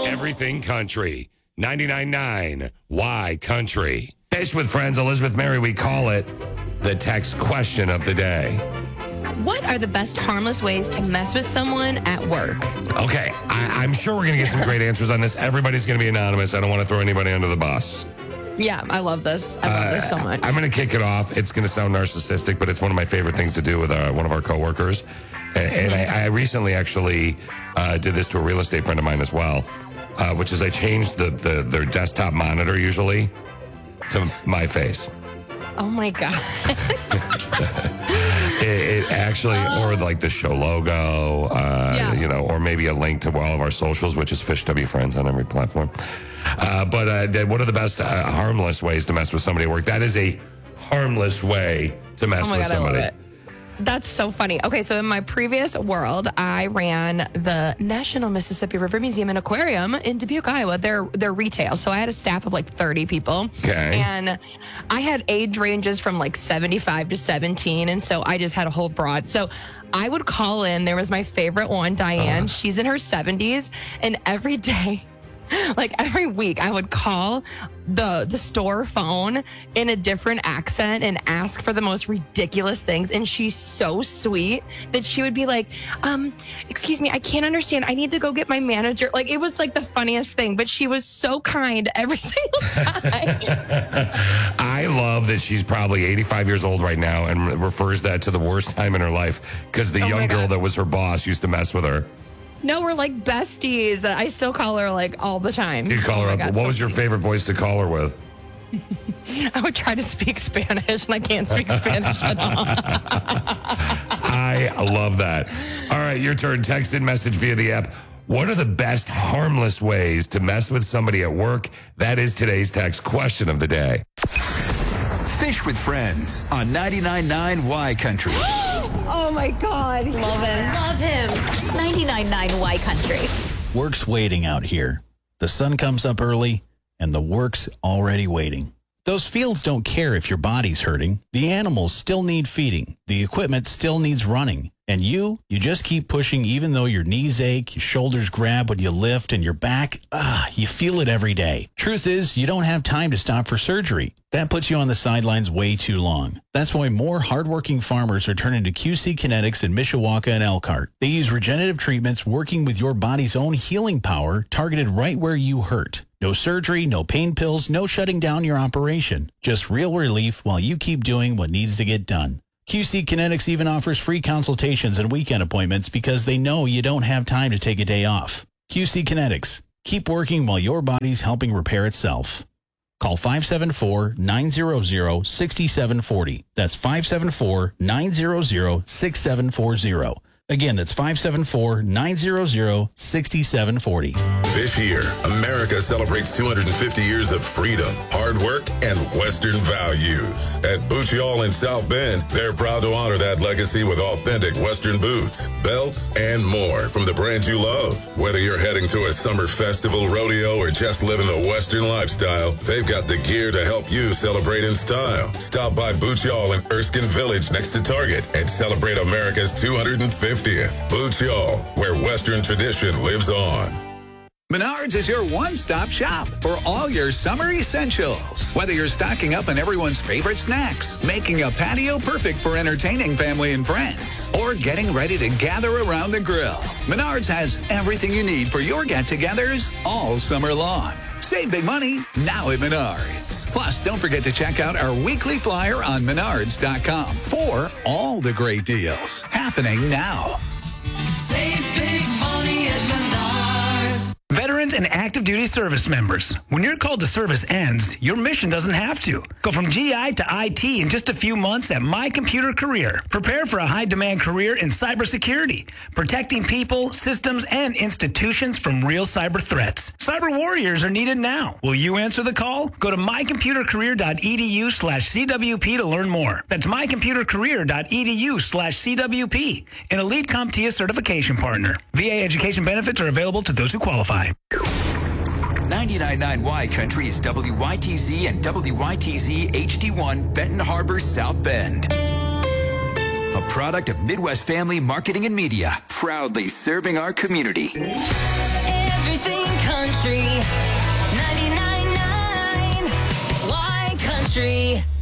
Everything Country. 99.9 Y Country. Fish with Friends, Elizabeth Mary, we call it the text question of the day. What are the best harmless ways to mess with someone at work? Okay, I'm sure we're going to get some great answers on this. Everybody's going to be anonymous. I don't want to throw anybody under the bus. Yeah, I love this. I love this so much. I'm going to kick it off. It's going to sound narcissistic, but it's one of my favorite things to do with one of our coworkers. And I recently actually did this to a real estate friend of mine as well, which is I changed their desktop monitor usually to my face. Oh my God. It actually, or like the show logo, or maybe a link to all of our socials, which is Fish W Friends on every platform. But what are the best harmless ways to mess with somebody at work? That is a harmless way to mess with somebody. I love it. That's so funny. Okay, so in my previous world, I ran the National Mississippi River Museum and Aquarium in Dubuque, Iowa. They're retail. So I had a staff of like 30 people. Okay. And I had age ranges from like 75 to 17. And so I just had a whole broad. So I would call in. There was my favorite one, Diane. She's in her 70s. And every day, like every week, I would call the store phone in a different accent and ask for the most ridiculous things. And she's so sweet that she would be like, excuse me, I can't understand. I need to go get my manager. Like, it was like the funniest thing, but she was so kind every single time. I love that she's probably 85 years old right now and refers that to the worst time in her life because the young girl that was her boss used to mess with her. No, we're like besties. I still call her like all the time. You call her up. What was your favorite voice to call her with? I would try to speak Spanish, and I can't speak Spanish at all. I love that. All right, your turn. Text and message via the app. What are the best harmless ways to mess with somebody at work? That is today's text question of the day. Fish with Friends on 99.9 Y Country. Oh my God. Love him. Love him. 99.9 Y Country. Work's waiting out here. The sun comes up early, and the work's already waiting. Those fields don't care if your body's hurting. The animals still need feeding. The equipment still needs running. And you just keep pushing even though your knees ache, your shoulders grab when you lift, and your back, you feel it every day. Truth is, you don't have time to stop for surgery. That puts you on the sidelines way too long. That's why more hardworking farmers are turning to QC Kinetics in Mishawaka and Elkhart. They use regenerative treatments working with your body's own healing power, targeted right where you hurt. No surgery, no pain pills, no shutting down your operation. Just real relief while you keep doing what needs to get done. QC Kinetics even offers free consultations and weekend appointments because they know you don't have time to take a day off. QC Kinetics. Keep working while your body's helping repair itself. Call 574-900-6740. That's 574-900-6740. Again, that's 574-900-6740. This year, America celebrates 250 years of freedom, hard work, and Western values. At Bucciol in South Bend, they're proud to honor that legacy with authentic Western boots, belts, and more from the brands you love. Whether you're heading to a summer festival, rodeo, or just living the Western lifestyle, they've got the gear to help you celebrate in style. Stop by Bucciol in Erskine Village next to Target and celebrate America's 250th. Bucciol, where Western tradition lives on. Menards is your one-stop shop for all your summer essentials. Whether you're stocking up on everyone's favorite snacks, making a patio perfect for entertaining family and friends, or getting ready to gather around the grill, Menards has everything you need for your get-togethers all summer long. Save big money now at Menards. Plus, don't forget to check out our weekly flyer on Menards.com for all the great deals happening now. Save big money at Menards. Veterans and active duty service members, when your call to service ends, your mission doesn't have to. Go from GI to IT in just a few months at My Computer Career. Prepare for a high-demand career in cybersecurity, protecting people, systems, and institutions from real cyber threats. Cyber warriors are needed now. Will you answer the call? Go to mycomputercareer.edu/CWP to learn more. That's mycomputercareer.edu/CWP, an elite CompTIA certification partner. VA education benefits are available to those who qualify. 99.9 Y Country is WYTZ and WYTZ HD1 Benton Harbor, South Bend. A product of Midwest Family Marketing and Media, proudly serving our community. Everything Country. Country. 99.9 Y Country.